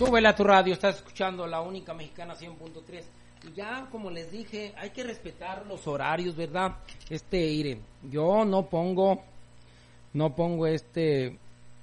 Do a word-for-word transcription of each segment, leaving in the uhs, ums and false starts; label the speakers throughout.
Speaker 1: Súbele a tu radio, estás escuchando La Única Mexicana cien punto tres. Y ya, como les dije, hay que respetar los horarios, ¿verdad? Este, miren, yo no pongo, no pongo este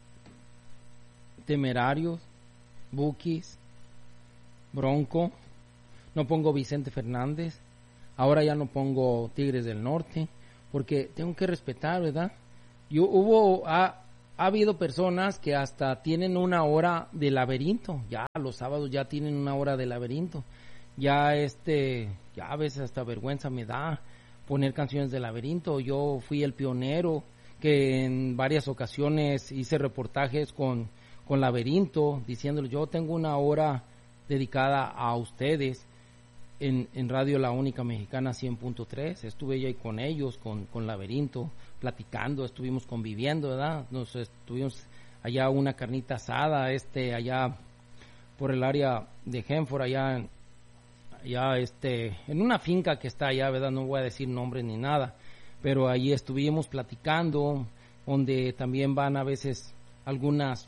Speaker 1: Temerarios, Bukis, Bronco, no pongo Vicente Fernández, ahora ya no pongo Tigres del Norte, porque tengo que respetar, ¿verdad? Yo hubo, ha, ha habido personas que hasta tienen una hora de laberinto, ya los sábados ya tienen una hora de laberinto, ya este, ya a veces hasta vergüenza me da poner canciones de laberinto. Yo fui el pionero que en varias ocasiones hice reportajes con, con laberinto, diciéndoles yo tengo una hora dedicada a ustedes en, en Radio La Única Mexicana cien punto tres, estuve yo ahí con ellos, con, con laberinto, platicando, estuvimos conviviendo, ¿verdad? Nos estuvimos allá una carnita asada, este, allá por el área de Genford, allá, allá este, en una finca que está allá, ¿verdad? No voy a decir nombre ni nada, pero ahí estuvimos platicando, donde también van a veces algunas,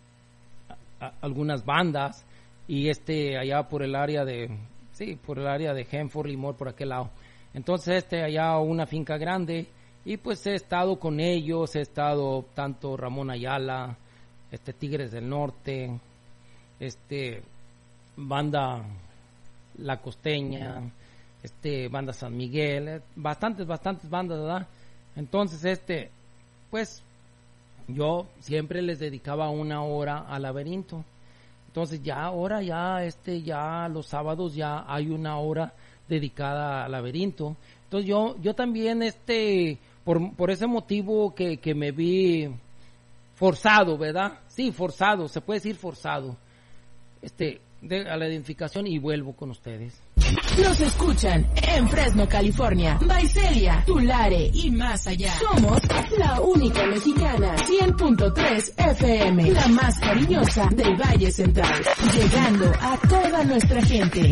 Speaker 1: a, algunas bandas, y este, allá por el área de, sí, por el área de Genford, Limor, por aquel lado. Entonces, este, allá una finca grande, y pues he estado con ellos, he estado tanto Ramón Ayala, este Tigres del Norte, este banda La Costeña, este banda San Miguel, bastantes, bastantes bandas, ¿verdad? Entonces, este, pues yo siempre les dedicaba una hora al laberinto. Entonces ya ahora ya este ya los sábados ya hay una hora dedicada al laberinto. Entonces yo yo también este por por ese motivo que que me vi forzado, ¿verdad? Sí, forzado, se puede decir forzado. Este de, a la identificación y vuelvo con ustedes.
Speaker 2: Nos escuchan en Fresno, California, Visalia, Tulare y más allá. Somos La Única Mexicana cien punto tres F M, la más cariñosa del Valle Central, llegando a toda nuestra gente.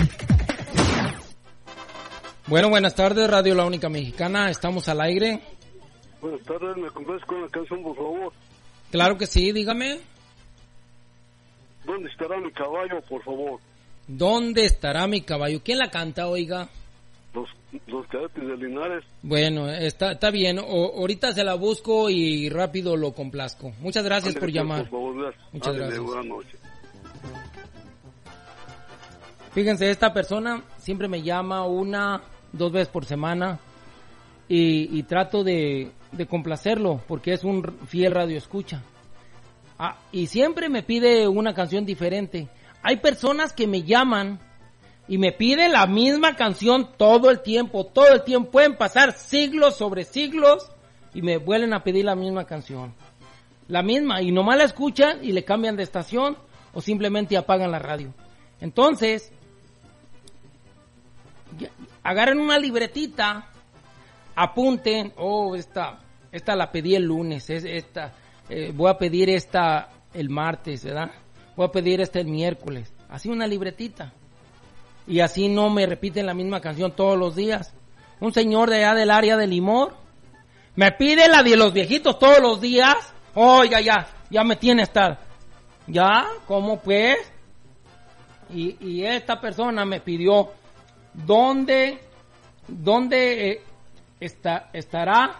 Speaker 1: Bueno, buenas tardes, Radio La Única Mexicana, estamos al aire.
Speaker 3: Buenas tardes, ¿me complaces con la canción, por favor?
Speaker 1: Claro que sí, dígame.
Speaker 3: ¿Dónde estará mi caballo, por favor?
Speaker 1: ¿Dónde estará mi caballo? ¿Quién la canta, oiga?
Speaker 3: Los, los cadetes de Linares.
Speaker 1: Bueno, está, está bien. O, ahorita se la busco y rápido lo complazco. Muchas gracias
Speaker 3: Ándale,
Speaker 1: por llamar.
Speaker 3: Por favor, gracias.
Speaker 1: Muchas
Speaker 3: Ándale,
Speaker 1: gracias.
Speaker 3: Buenas noches.
Speaker 1: Fíjense, esta persona siempre me llama una, dos veces por semana y, y trato de, de complacerlo porque es un fiel radioescucha. Ah, y siempre me pide una canción diferente. Hay personas que me llaman y me piden la misma canción todo el tiempo, todo el tiempo. Pueden pasar siglos sobre siglos y me vuelven a pedir la misma canción. La misma, y nomás la escuchan y le cambian de estación o simplemente apagan la radio. Entonces, agarren una libretita, apunten, oh, esta, esta la pedí el lunes, esta, eh, voy a pedir esta el martes, ¿verdad? Voy a pedir este el miércoles, así una libretita. Y así no me repiten la misma canción todos los días. Un señor de allá del área de Limor me pide la de los viejitos todos los días. Oiga, ya, ya me tiene estar. ¿Ya? ¿Cómo pues? Y, y esta persona me pidió, ¿dónde, dónde eh, está, estará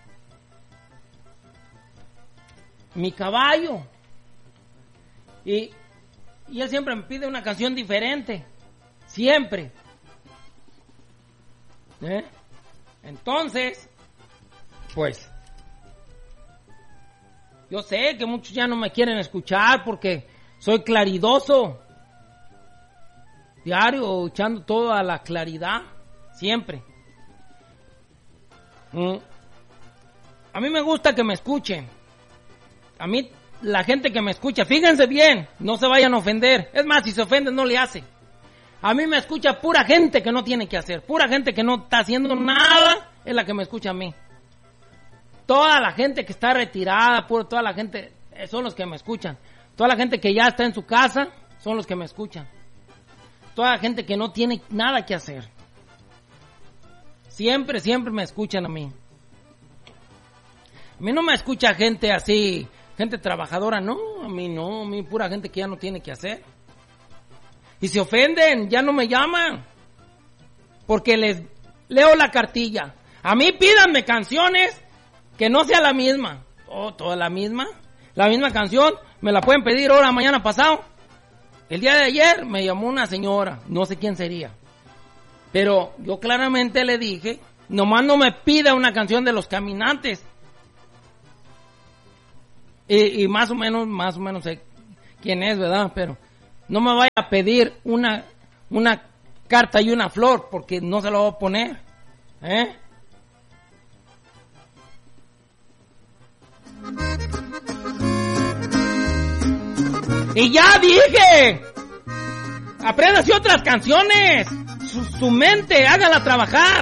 Speaker 1: mi caballo? Y, y él siempre me pide una canción diferente. Siempre. ¿Eh? Entonces, pues, yo sé que muchos ya no me quieren escuchar porque soy claridoso. Diario, echando toda la claridad. Siempre. Mm. A mí me gusta que me escuchen. A mí, la gente que me escucha, fíjense bien, no se vayan a ofender. Es más, si se ofenden, no le hace. A mí me escucha pura gente que no tiene que hacer. Pura gente que no está haciendo nada es la que me escucha a mí. Toda la gente que está retirada, pura, toda la gente, son los que me escuchan. Toda la gente que ya está en su casa, son los que me escuchan. Toda la gente que no tiene nada que hacer. Siempre, siempre me escuchan a mí. A mí no me escucha gente así, gente trabajadora, no, a mí no, a mí pura gente que ya no tiene que hacer. Y se ofenden, ya no me llaman. Porque les leo la cartilla. A mí pídanme canciones que no sea la misma. Oh, toda la misma. La misma canción me la pueden pedir ahora, mañana, pasado. El día de ayer me llamó una señora, no sé quién sería. Pero yo claramente le dije, nomás no me pida una canción de Los Caminantes. Y, y más o menos, más o menos sé quién es, ¿verdad? Pero no me vaya a pedir una, una carta y una flor, porque no se lo voy a poner. ¿Eh? Y ya dije, apréndase otras canciones. Su, su mente, hágala trabajar.